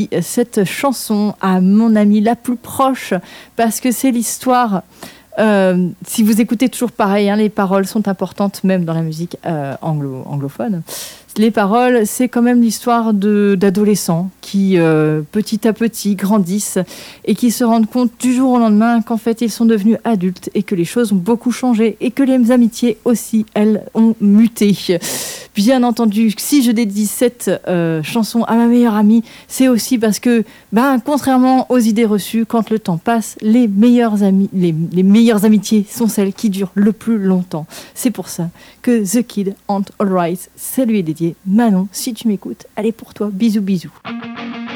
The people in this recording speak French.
cette chanson à mon amie la plus proche parce que c'est l'histoire. Si vous écoutez toujours pareil, hein, les paroles sont importantes même dans la musique anglophone. Les paroles, c'est quand même l'histoire d'adolescents qui, petit à petit, grandissent et qui se rendent compte du jour au lendemain qu'en fait, ils sont devenus adultes et que les choses ont beaucoup changé et que les amitiés aussi, elles, ont muté. Bien entendu, si je dédie cette chanson à ma meilleure amie, c'est aussi parce que, contrairement aux idées reçues, quand le temps passe, les meilleures amitiés sont celles qui durent le plus longtemps. C'est pour ça que The Kid Ain't Alright, ça lui est dédié. Manon, si tu m'écoutes, elle est pour toi. Bisous, bisous.